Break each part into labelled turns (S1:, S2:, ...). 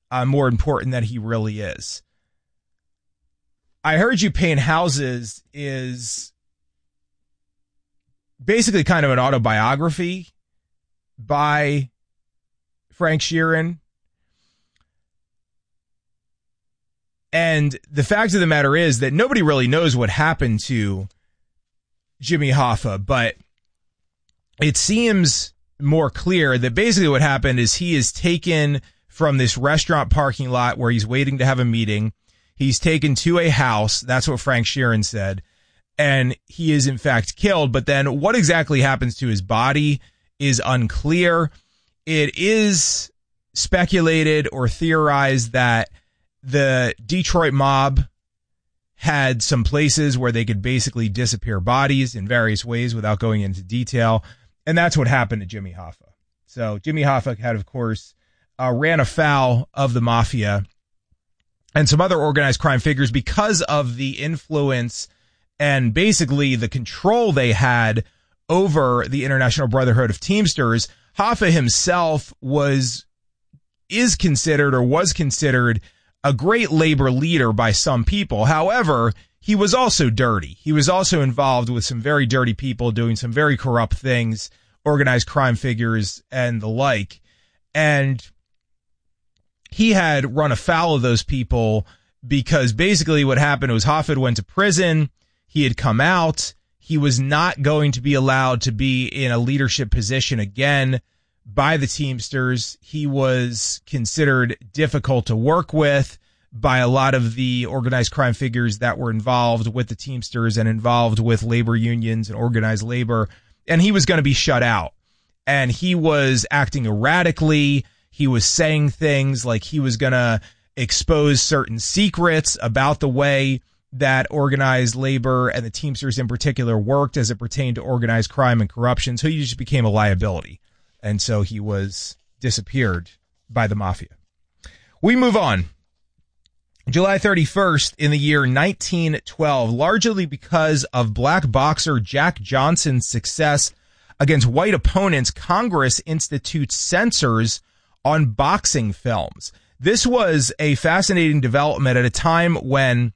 S1: more important than he really is. I Heard You Paint Houses is basically kind of an autobiography by Frank Sheeran. And the fact of the matter is that nobody really knows what happened to Jimmy Hoffa, but it seems more clear that basically what happened is he is taken from this restaurant parking lot where he's waiting to have a meeting. He's taken to a house. That's what Frank Sheeran said. And he is in fact killed. But then what exactly happens to his body is unclear. It is speculated or theorized that the Detroit mob had some places where they could basically disappear bodies in various ways without going into detail. And that's what happened to Jimmy Hoffa. So Jimmy Hoffa had, of course, ran afoul of the mafia and some other organized crime figures because of the influence and basically the control they had over the International Brotherhood of Teamsters. Hoffa himself was considered a great labor leader by some people. However, he was also dirty. He was also involved with some very dirty people doing some very corrupt things, organized crime figures and the like. And he had run afoul of those people because basically what happened was Hoffa went to prison. He had come out. He was not going to be allowed to be in a leadership position again by the Teamsters. He was considered difficult to work with by a lot of the organized crime figures that were involved with the Teamsters and involved with labor unions and organized labor. And he was going to be shut out. And he was acting erratically. He was saying things like he was going to expose certain secrets about the way that organized labor and the Teamsters in particular worked as it pertained to organized crime and corruption. So he just became a liability. And so he was disappeared by the mafia. We move on. July 31st in the year 1912, largely because of black boxer Jack Johnson's success against white opponents, Congress institutes censors on boxing films. This was a fascinating development at a time when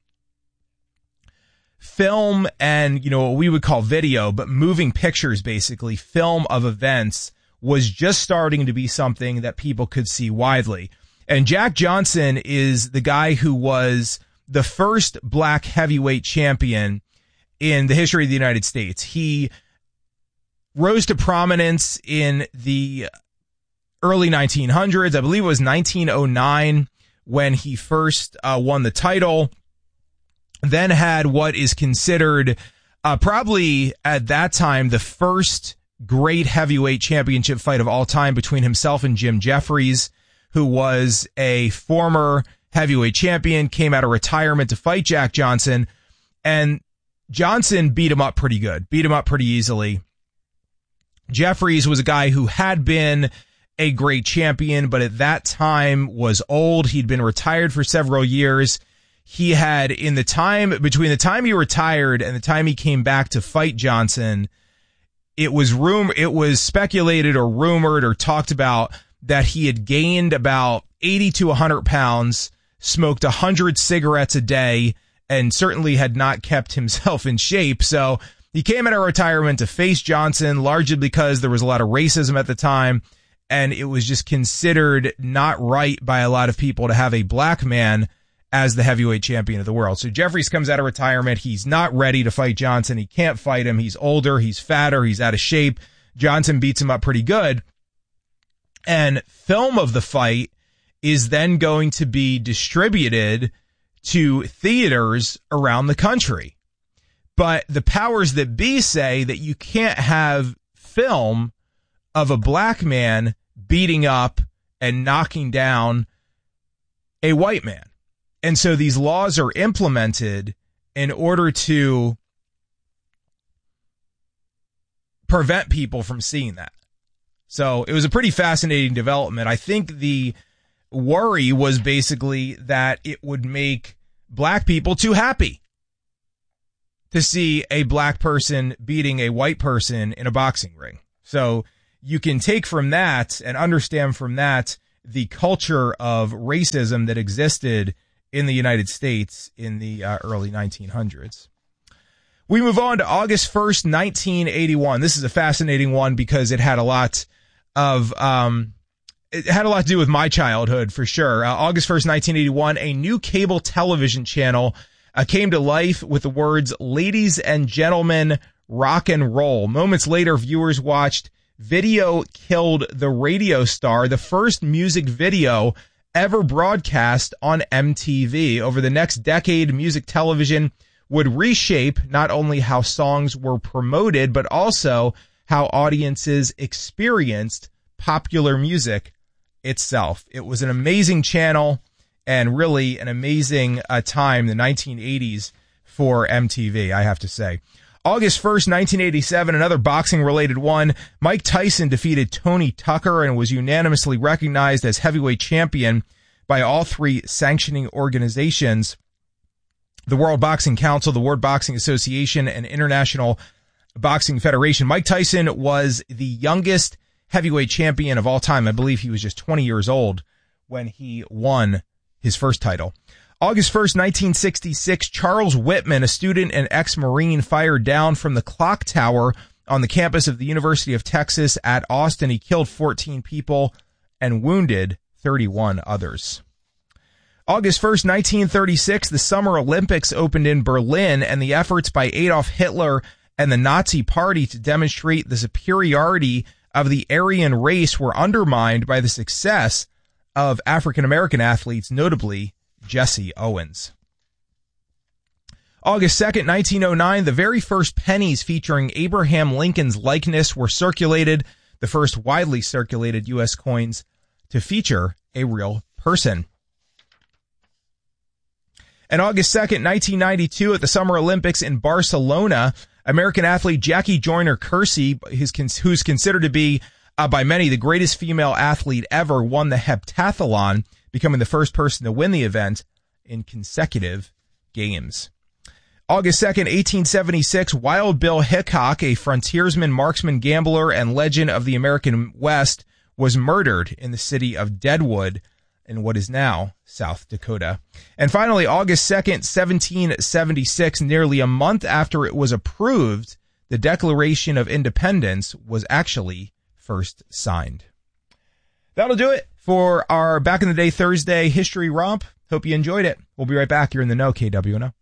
S1: film and, what we would call video, but moving pictures, basically film of events, was just starting to be something that people could see widely. And Jack Johnson is the guy who was the first black heavyweight champion in the history of the United States. He rose to prominence in the early 1900s. I believe it was 1909 when he first won the title. Then had what is considered probably at that time the first great heavyweight championship fight of all time between himself and Jim Jeffries, who was a former heavyweight champion, came out of retirement to fight Jack Johnson, and Johnson beat him up pretty good, beat him up pretty easily. Jeffries was a guy who had been a great champion, but at that time was old. He'd been retired for several years. He had, in the time between the time he retired and the time he came back to fight Johnson, it was speculated or rumored or talked about that he had gained about 80 to 100 pounds, smoked 100 cigarettes a day, and certainly had not kept himself in shape. So he came out of retirement to face Johnson, largely because there was a lot of racism at the time, and it was just considered not right by a lot of people to have a black man as the heavyweight champion of the world. So Jeffries comes out of retirement. He's not ready to fight Johnson. He can't fight him. He's older. He's fatter. He's out of shape. Johnson beats him up pretty good. And film of the fight is then going to be distributed to theaters around the country. But the powers that be say that you can't have film of a black man beating up and knocking down a white man. And so these laws are implemented in order to prevent people from seeing that. So it was a pretty fascinating development. I think the worry was basically that it would make black people too happy to see a black person beating a white person in a boxing ring. So you can take from that and understand from that the culture of racism that existed in the United States in the early 1900s. We move on to August 1st, 1981. This is a fascinating one because it had a lot to do with my childhood for sure. August 1st, 1981, a new cable television channel came to life with the words, "Ladies and gentlemen, rock and roll." Moments later, viewers watched "Video Killed the Radio Star," the first music video ever broadcast on MTV. Over the next decade, music television would reshape not only how songs were promoted, but also how audiences experienced popular music itself. It was an amazing channel and really an amazing time, the 1980s for MTV, I have to say. August 1st, 1987, another boxing-related one. Mike Tyson defeated Tony Tucker and was unanimously recognized as heavyweight champion by all three sanctioning organizations: the World Boxing Council, the World Boxing Association, and International Boxing Federation. Mike Tyson was the youngest heavyweight champion of all time. I believe he was just 20 years old when he won his first title. August 1st, 1966, Charles Whitman, a student and ex-Marine, fired down from the clock tower on the campus of the University of Texas at Austin. He killed 14 people and wounded 31 others. August 1st, 1936, the Summer Olympics opened in Berlin, and the efforts by Adolf Hitler and the Nazi Party to demonstrate the superiority of the Aryan race were undermined by the success of African-American athletes, notably Jesse Owens. August 2nd, 1909, the very first pennies featuring Abraham Lincoln's likeness were circulated, the first widely circulated U.S. coins to feature a real person. And August 2nd, 1992, at the Summer Olympics in Barcelona, American athlete Jackie Joyner-Kersee, who's considered to be, by many, the greatest female athlete ever, won the heptathlon, becoming the first person to win the event in consecutive games. August 2nd, 1876, Wild Bill Hickok, a frontiersman, marksman, gambler, and legend of the American West, was murdered in the city of Deadwood in what is now South Dakota. And finally, August 2nd, 1776, nearly a month after it was approved, the Declaration of Independence was actually first signed. That'll do it for our Back in the Day Thursday History Romp. Hope you enjoyed it. We'll be right back. You're in the know, KWNO.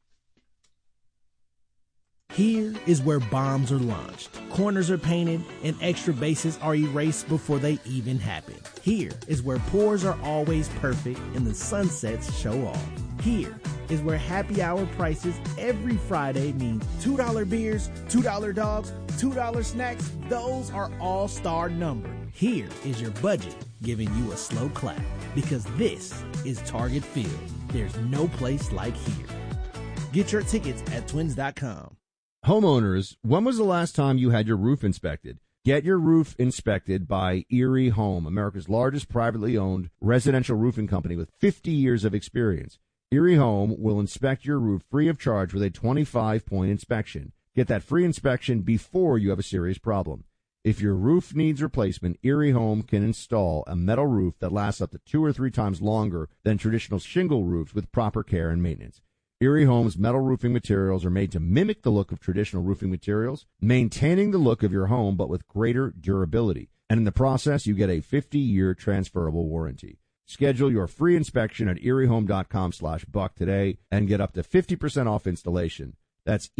S2: Here is where bombs are launched, corners are painted, and extra bases are erased before they even happen. Here is where pours are always perfect and the sunsets show off. Here is where happy hour prices every Friday mean $2 beers, $2 dogs, $2 snacks. Those are all-star numbers. Here is your budget giving you a slow clap, because this is Target Field. There's no place like here. Get your tickets at twins.com.
S3: Homeowners, when was the last time you had your roof inspected? Get your roof inspected by Erie Home, America's largest privately owned residential roofing company with 50 years of experience. Erie Home will inspect your roof free of charge with a 25-point inspection. Get that free inspection before you have a serious problem. If your roof needs replacement, Erie Home can install a metal roof that lasts up to 2 or 3 times longer than traditional shingle roofs with proper care and maintenance. Erie Home's metal roofing materials are made to mimic the look of traditional roofing materials, maintaining the look of your home but with greater durability. And in the process, you get a 50-year transferable warranty. Schedule your free inspection at eriehome.com/buck today and get up to 50% off installation. That's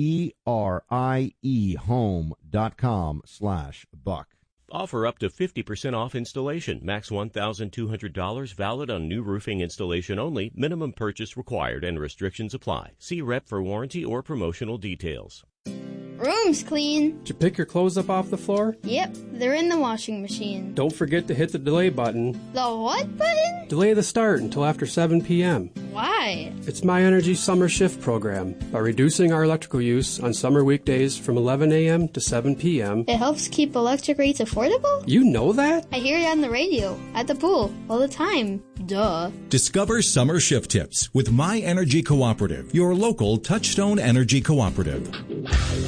S3: ERIE home.com/buck.
S4: Offer up to 50% off installation. Max $1,200. Valid on new roofing installation only. Minimum purchase required and restrictions apply. See rep for warranty or promotional details.
S5: Room's clean.
S6: Did you pick your clothes up off the floor?
S5: Yep, they're in the washing machine.
S6: Don't forget to hit the delay button.
S5: The what button?
S6: Delay the start until after 7 p.m.
S5: Why?
S6: It's My Energy Summer Shift program. By reducing our electrical use on summer weekdays from 11 a.m. to 7 p.m.
S5: It helps keep electric rates affordable?
S6: You know that?
S5: I hear it on the radio, at the pool, all the time. Duh.
S7: Discover summer shift tips with My Energy Cooperative, your local Touchstone Energy Cooperative.